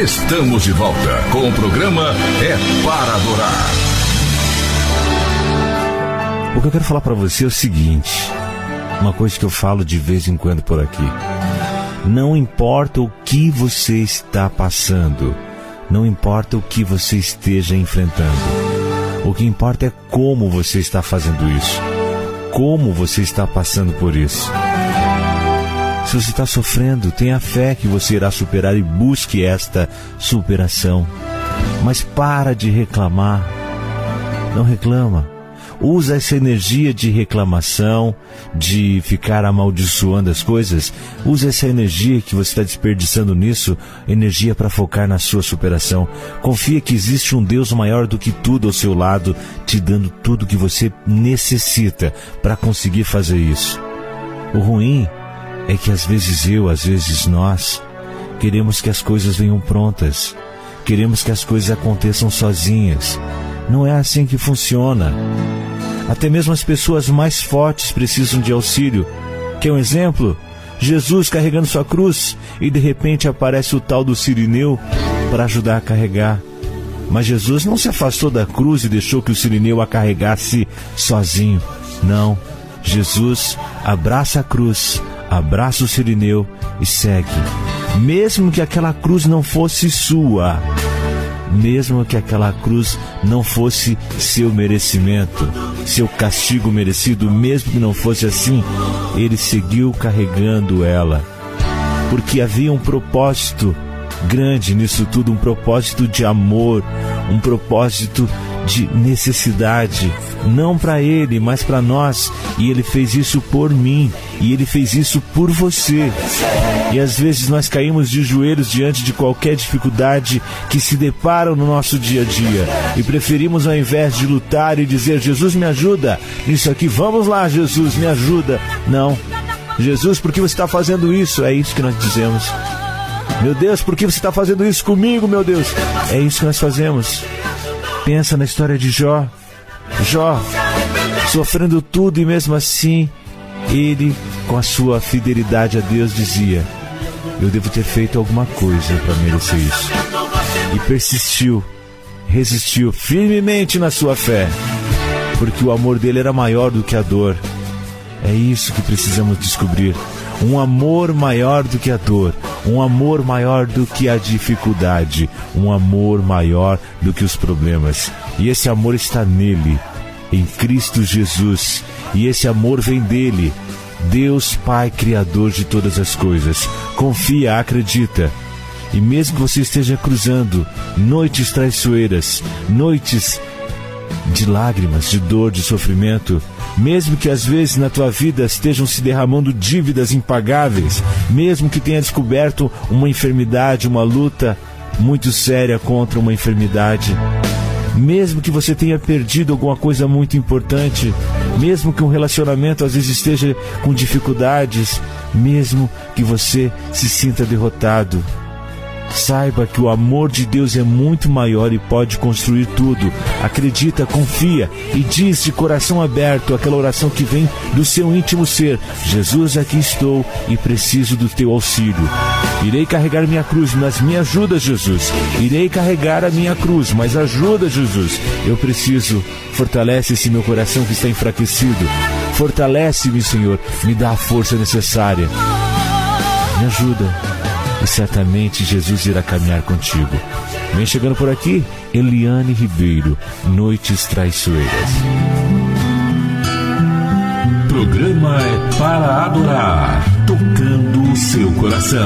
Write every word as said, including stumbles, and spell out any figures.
Estamos de volta com o programa É Para Adorar. O que eu quero falar para você é o seguinte, uma coisa que eu falo de vez em quando por aqui. Não importa o que você está passando, não importa o que você esteja enfrentando, o que importa é como você está fazendo isso, como você está passando por isso. Se você está sofrendo, tenha fé que você irá superar e busque esta superação. Mas para de reclamar. Não reclama. Usa essa energia de reclamação, de ficar amaldiçoando as coisas. Usa essa energia que você está desperdiçando nisso, energia para focar na sua superação. Confia que existe um Deus maior do que tudo ao seu lado, te dando tudo o que você necessita para conseguir fazer isso. O ruim é que às vezes eu, às vezes nós, queremos que as coisas venham prontas. Queremos que as coisas aconteçam sozinhas. Não é assim que funciona. Até mesmo as pessoas mais fortes precisam de auxílio. Quer um exemplo? Jesus carregando sua cruz e de repente aparece o tal do Cirineu para ajudar a carregar. Mas Jesus não se afastou da cruz e deixou que o Cirineu a carregasse sozinho. Não. Jesus abraça a cruz, abraça o Cirineu e segue. Mesmo que aquela cruz não fosse sua, mesmo que aquela cruz não fosse seu merecimento, seu castigo merecido, mesmo que não fosse assim, ele seguiu carregando ela, porque havia um propósito grande nisso tudo, um propósito de amor, um propósito de necessidade, não para ele, mas para nós. E ele fez isso por mim, e ele fez isso por você. E às vezes nós caímos de joelhos diante de qualquer dificuldade que se depara no nosso dia a dia, e preferimos, ao invés de lutar e dizer: Jesus, me ajuda nisso aqui, vamos lá, Jesus, me ajuda. Não. Jesus, por que você está fazendo isso? É isso que nós dizemos. Meu Deus, por que você está fazendo isso comigo, meu Deus? É isso que nós fazemos. Pensa na história de Jó. Jó, sofrendo tudo, e mesmo assim, ele, com a sua fidelidade a Deus, dizia: eu devo ter feito alguma coisa para merecer isso. E persistiu, resistiu firmemente na sua fé, porque o amor dele era maior do que a dor. É isso que precisamos descobrir. Um amor maior do que a dor, um amor maior do que a dificuldade, um amor maior do que os problemas. E esse amor está nele, em Cristo Jesus. E esse amor vem dele, Deus Pai, Criador de todas as coisas. Confia, acredita. E mesmo que você esteja cruzando noites traiçoeiras, noites de lágrimas, de dor, de sofrimento, mesmo que às vezes na tua vida estejam se derramando dívidas impagáveis, mesmo que tenha descoberto uma enfermidade, uma luta muito séria contra uma enfermidade, mesmo que você tenha perdido alguma coisa muito importante, mesmo que um relacionamento às vezes esteja com dificuldades, mesmo que você se sinta derrotado, saiba que o amor de Deus é muito maior e pode construir tudo. Acredita, confia e diz de coração aberto aquela oração que vem do seu íntimo ser: Jesus, aqui estou e preciso do teu auxílio. Irei carregar minha cruz, mas me ajuda, Jesus. Irei carregar a minha cruz, mas ajuda, Jesus. Eu preciso. Fortalece esse meu coração que está enfraquecido. Fortalece-me, Senhor. Me dá a força necessária. Me ajuda. E certamente Jesus irá caminhar contigo. Vem chegando por aqui, Eliane Ribeiro, Noites Traiçoeiras. Programa É Para Adorar, tocando o seu coração.